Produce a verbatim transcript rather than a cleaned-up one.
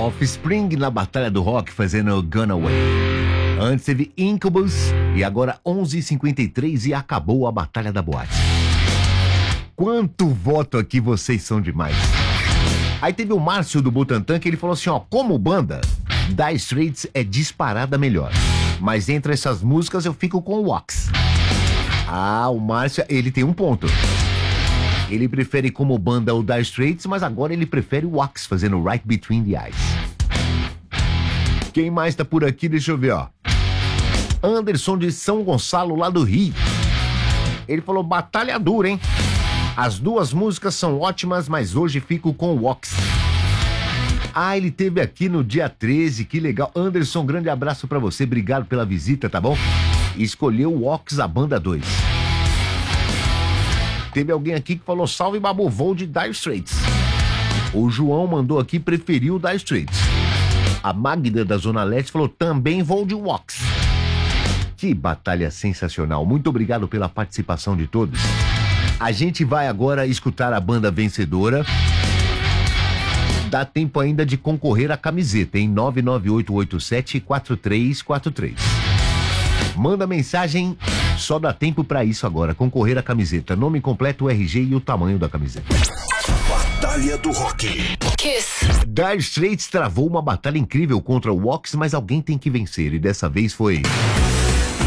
Offspring na Batalha do Rock fazendo Gonna Away. Antes teve Incubus e agora onze e cinquenta e três e acabou a Batalha da Boate. Quanto voto aqui, vocês são demais. Aí teve o Márcio do Butantã que ele falou assim, ó, como banda, Dire Straits é disparada melhor. Mas entre essas músicas eu fico com o Wax. Ah, o Márcio, ele tem um ponto. Ele prefere como banda o Dire Straits, mas agora ele prefere o Wax fazendo Right Between the Eyes. Quem mais tá por aqui? Deixa eu ver, ó. Anderson de São Gonçalo, lá do Rio. Ele falou, batalha dura, hein? As duas músicas são ótimas, mas hoje fico com o Wax. Ah, ele teve aqui no dia treze, que legal. Anderson, grande abraço pra você, obrigado pela visita, tá bom? Escolheu o Wax, a banda dois. Teve alguém aqui que falou, salve Babu, vou de Dire Straits. O João mandou aqui, preferiu o Dire Straits. A Magda da Zona Leste falou, também vou de Wax. Que batalha sensacional, muito obrigado pela participação de todos. A gente vai agora escutar a banda vencedora. Dá tempo ainda de concorrer à camiseta em nove nove oito oito sete quatro três quatro três. Manda mensagem, só dá tempo pra isso agora, concorrer à camiseta, nome completo, R G e o tamanho da camiseta. Batalha do Rock. Kiss. Dire Straits travou uma batalha incrível contra o Wax, mas alguém tem que vencer e dessa vez foi...